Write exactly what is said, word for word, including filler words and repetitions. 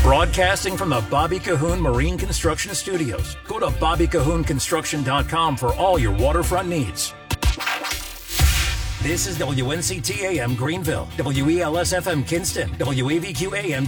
Broadcasting from the Bobby Cahoon Marine Construction Studios. Go to bobby cahoon construction dot com for all your waterfront needs. This is W N C T A M Greenville, W E L S F M Kinston, W A V Q A M